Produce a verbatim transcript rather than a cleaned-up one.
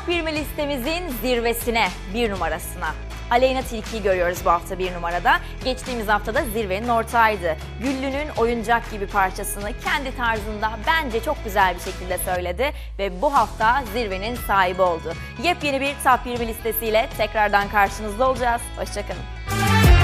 yirmi listemizin zirvesine, bir numarasına. Aleyna Tilki'yi görüyoruz bu hafta bir numarada. Geçtiğimiz haftada zirvenin ortağıydı. Güllü'nün Oyuncak Gibi parçasını kendi tarzında bence çok güzel bir şekilde söyledi ve bu hafta zirvenin sahibi oldu. Yepyeni bir Top yirmi listesiyle tekrardan karşınızda olacağız. Hoşçakalın.